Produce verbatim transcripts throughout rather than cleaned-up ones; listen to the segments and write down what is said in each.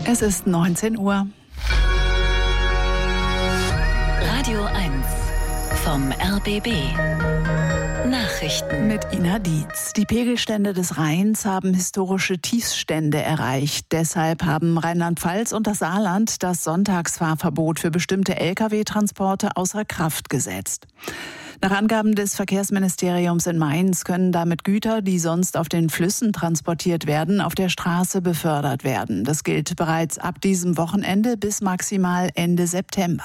Es ist neunzehn Uhr. Radio eins vom R B B. Nachrichten mit Ina Dietz. Die Pegelstände des Rheins haben historische Tiefstände erreicht. Deshalb haben Rheinland-Pfalz und das Saarland das Sonntagsfahrverbot für bestimmte L K W-Transporte außer Kraft gesetzt. Nach Angaben des Verkehrsministeriums in Mainz können damit Güter, die sonst auf den Flüssen transportiert werden, auf der Straße befördert werden. Das gilt bereits ab diesem Wochenende bis maximal Ende September.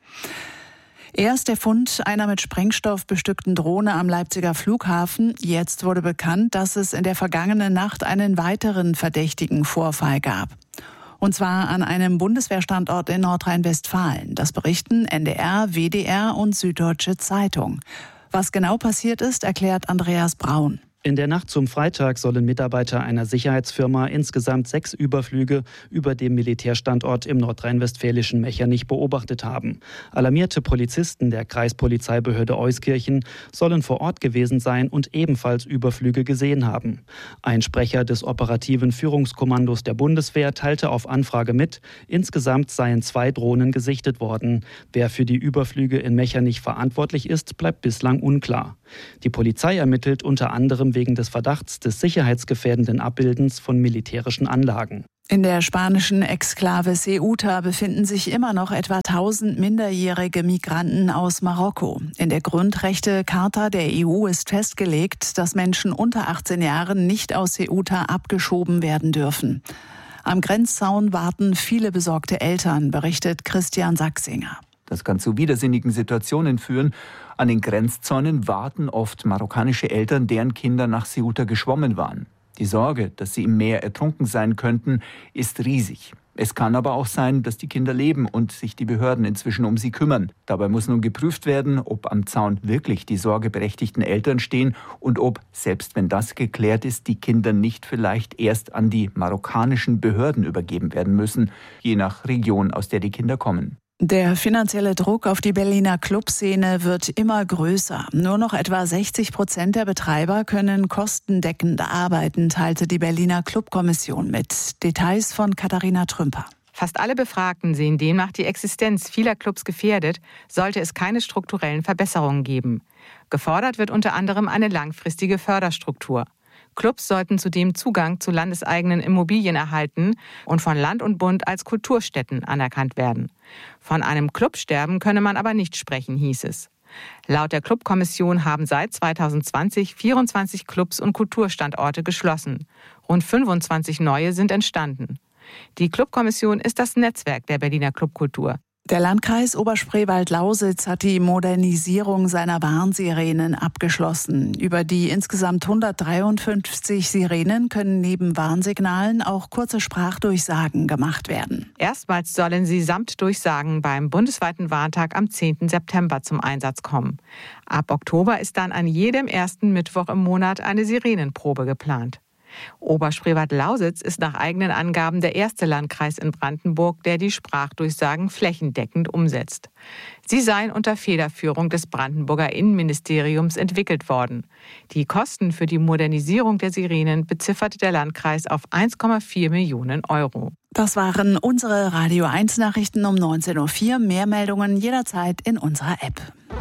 Erst der Fund einer mit Sprengstoff bestückten Drohne am Leipziger Flughafen. Jetzt wurde bekannt, dass es in der vergangenen Nacht einen weiteren verdächtigen Vorfall gab. Und zwar an einem Bundeswehrstandort in Nordrhein-Westfalen. Das berichten N D R, W D R und Süddeutsche Zeitung. Was genau passiert ist, erklärt Andreas Braun. In der Nacht zum Freitag sollen Mitarbeiter einer Sicherheitsfirma insgesamt sechs Überflüge über dem Militärstandort im nordrhein-westfälischen Mechernich beobachtet haben. Alarmierte Polizisten der Kreispolizeibehörde Euskirchen sollen vor Ort gewesen sein und ebenfalls Überflüge gesehen haben. Ein Sprecher des operativen Führungskommandos der Bundeswehr teilte auf Anfrage mit, insgesamt seien zwei Drohnen gesichtet worden. Wer für die Überflüge in Mechernich verantwortlich ist, bleibt bislang unklar. Die Polizei ermittelt unter anderem wegen des Verdachts des sicherheitsgefährdenden Abbildens von militärischen Anlagen. In der spanischen Exklave Ceuta befinden sich immer noch etwa tausend minderjährige Migranten aus Marokko. In der Grundrechtecharta der E U ist festgelegt, dass Menschen unter achtzehn Jahren nicht aus Ceuta abgeschoben werden dürfen. Am Grenzzaun warten viele besorgte Eltern, berichtet Christian Sachsinger. Das kann zu widersinnigen Situationen führen. An den Grenzzäunen warten oft marokkanische Eltern, deren Kinder nach Ceuta geschwommen waren. Die Sorge, dass sie im Meer ertrunken sein könnten, ist riesig. Es kann aber auch sein, dass die Kinder leben und sich die Behörden inzwischen um sie kümmern. Dabei muss nun geprüft werden, ob am Zaun wirklich die sorgeberechtigten Eltern stehen und ob, selbst wenn das geklärt ist, die Kinder nicht vielleicht erst an die marokkanischen Behörden übergeben werden müssen, je nach Region, aus der die Kinder kommen. Der finanzielle Druck auf die Berliner Clubszene wird immer größer. Nur noch etwa sechzig Prozent der Betreiber können kostendeckend arbeiten, teilte die Berliner Clubkommission mit. Details von Katharina Trümper. Fast alle Befragten sehen demnach die Existenz vieler Clubs gefährdet, sollte es keine strukturellen Verbesserungen geben. Gefordert wird unter anderem eine langfristige Förderstruktur. Clubs sollten zudem Zugang zu landeseigenen Immobilien erhalten und von Land und Bund als Kulturstätten anerkannt werden. Von einem Clubsterben könne man aber nicht sprechen, hieß es. Laut der Clubkommission haben seit zweitausendzwanzig vierundzwanzig Clubs und Kulturstandorte geschlossen. Rund fünfundzwanzig neue sind entstanden. Die Clubkommission ist das Netzwerk der Berliner Clubkultur. Der Landkreis Oberspreewald-Lausitz hat die Modernisierung seiner Warnsirenen abgeschlossen. Über die insgesamt hundertdreiundfünfzig Sirenen können neben Warnsignalen auch kurze Sprachdurchsagen gemacht werden. Erstmals sollen sie samt Durchsagen beim bundesweiten Warntag am zehnten September zum Einsatz kommen. Ab Oktober ist dann an jedem ersten Mittwoch im Monat eine Sirenenprobe geplant. Oberspreewald-Lausitz ist nach eigenen Angaben der erste Landkreis in Brandenburg, der die Sprachdurchsagen flächendeckend umsetzt. Sie seien unter Federführung des Brandenburger Innenministeriums entwickelt worden. Die Kosten für die Modernisierung der Sirenen bezifferte der Landkreis auf eins Komma vier Millionen Euro. Das waren unsere Radio eins Nachrichten um neunzehn Uhr vier. Mehr Meldungen jederzeit in unserer App.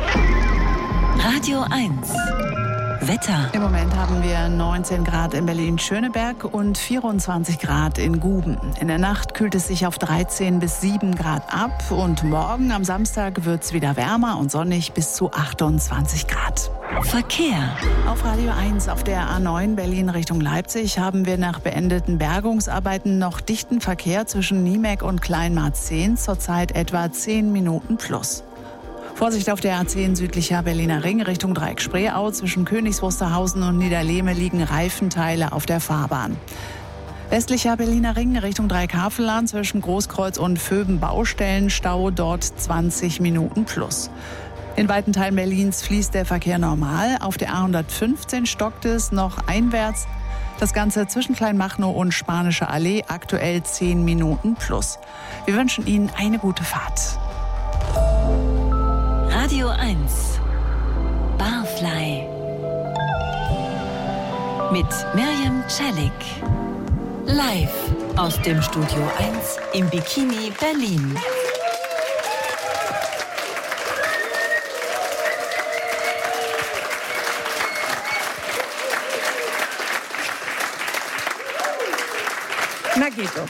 Radio eins Wetter. Im Moment haben wir neunzehn Grad in Berlin-Schöneberg und vierundzwanzig Grad in Guben. In der Nacht kühlt es sich auf dreizehn bis sieben Grad ab und morgen am Samstag wird es wieder wärmer und sonnig bis zu achtundzwanzig Grad. Verkehr. Auf Radio eins auf der A neun Berlin Richtung Leipzig haben wir nach beendeten Bergungsarbeiten noch dichten Verkehr zwischen Niemek und Kleinmarzehn, zurzeit etwa zehn Minuten plus. Vorsicht auf der A zehn südlicher Berliner Ring Richtung Dreieck-Spreeau. Zwischen Königs Wusterhausen und Niederlehme liegen Reifenteile auf der Fahrbahn. Westlicher Berliner Ring Richtung Dreieck-Havelland zwischen Großkreuz und Vöben Baustellenstau, dort zwanzig Minuten plus. In weiten Teilen Berlins fließt der Verkehr normal. Auf der A hundertfünfzehn stockt es noch einwärts. Das Ganze zwischen Kleinmachnow und Spanische Allee, aktuell zehn Minuten plus. Wir wünschen Ihnen eine gute Fahrt. Radio eins Barfly mit Miriam Celik live. Aus dem Studio eins im Bikini Berlin. Na geht doch.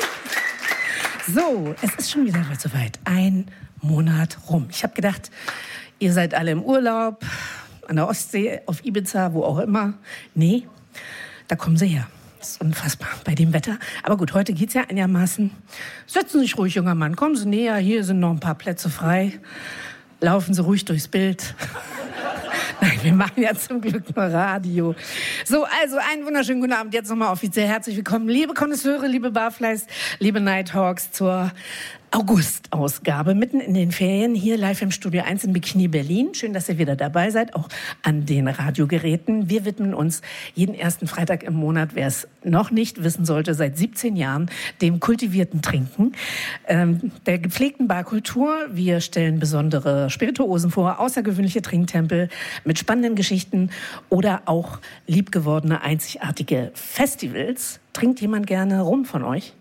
So, es ist schon wieder soweit. Ein Monat rum. Ich habe gedacht, ihr seid alle im Urlaub, an der Ostsee, auf Ibiza, wo auch immer. Nee, da kommen sie her. Das ist unfassbar bei dem Wetter. Aber gut, heute geht's ja einigermaßen. Setzen Sie sich ruhig, junger Mann. Kommen Sie näher. Hier sind noch ein paar Plätze frei. Laufen Sie ruhig durchs Bild. Nein, wir machen ja zum Glück nur Radio. So, also einen wunderschönen guten Abend. Jetzt nochmal offiziell herzlich willkommen, liebe Konnoisseure, liebe Barflies, liebe Nighthawks, zur August-Ausgabe, mitten in den Ferien, hier live im Studio eins in Bikini Berlin. Schön, dass ihr wieder dabei seid, auch an den Radiogeräten. Wir widmen uns jeden ersten Freitag im Monat, wer es noch nicht wissen sollte, seit siebzehn Jahren, dem kultivierten Trinken, ähm, der gepflegten Barkultur. Wir stellen besondere Spirituosen vor, außergewöhnliche Trinktempel mit spannenden Geschichten oder auch liebgewordene, einzigartige Festivals. Trinkt jemand gerne Rum von euch?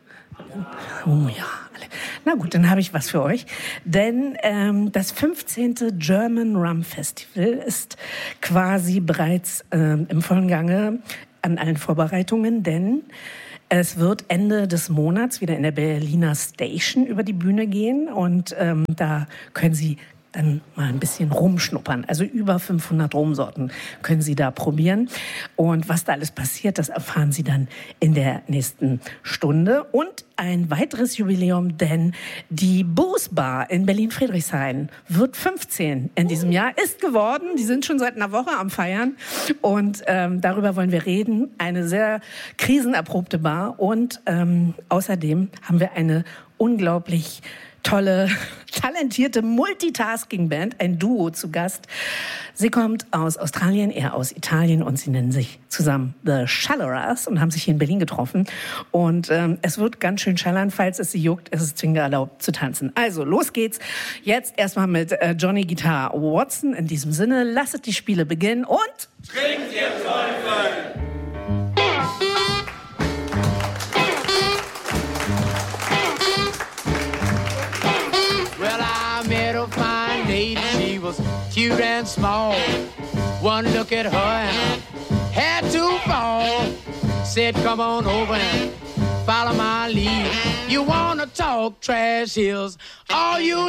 Oh ja, alle. Na gut, dann habe ich was für euch. Denn ähm, das fünfzehnte German Rum Festival ist quasi bereits ähm, im vollen Gange an allen Vorbereitungen, denn es wird Ende des Monats wieder in der Berliner Station über die Bühne gehen und ähm, da können Sie dann mal ein bisschen rumschnuppern. Also über fünfhundert Rumsorten können Sie da probieren. Und was da alles passiert, das erfahren Sie dann in der nächsten Stunde. Und ein weiteres Jubiläum, denn die Booze Bar in Berlin-Friedrichshain wird fünfzehn in diesem Jahr, ist geworden. Die sind schon seit einer Woche am Feiern. Und ähm, darüber wollen wir reden. Eine sehr krisenerprobte Bar. Und ähm, außerdem haben wir eine unglaublich tolle, talentierte Multitasking-Band, ein Duo zu Gast. Sie kommt aus Australien, er aus Italien und sie nennen sich zusammen The Shallerers und haben sich hier in Berlin getroffen. Und ähm, es wird ganz schön schallern, falls es sie juckt, es ist zwingend erlaubt zu tanzen. Also, los geht's. Jetzt erstmal mit äh, Johnny Guitar Watson. In diesem Sinne, lasset die Spiele beginnen und trinkt ihr Teufel! Cute and small. One look at her and had to fall. Said, come on over and follow my lead. You wanna talk trash hills? All you